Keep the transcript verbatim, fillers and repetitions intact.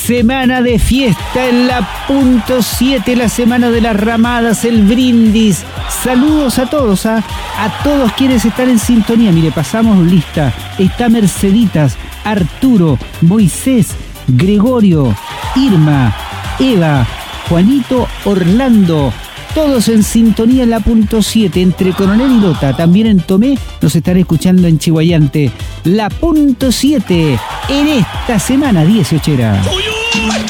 Semana de fiesta en la punto siete, la semana de las ramadas, el brindis. Saludos a todos, ¿eh? a todos quienes están en sintonía. Mire, pasamos lista. Está Merceditas, Arturo, Moisés, Gregorio, Irma, Eva, Juanito, Orlando. Todos en sintonía en la punto siete, entre Coronel y Lota. También en Tomé nos están escuchando en Chihuayante. La punto siete en esta semana dieciochera.